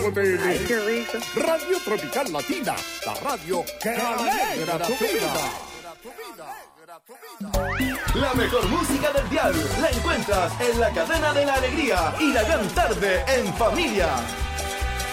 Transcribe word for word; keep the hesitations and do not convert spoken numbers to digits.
T N. Qué rico. Radio Tropical Latina, la radio que alegra tu vida. La mejor música del dial la encuentras en la cadena de la alegría y la gran tarde en familia.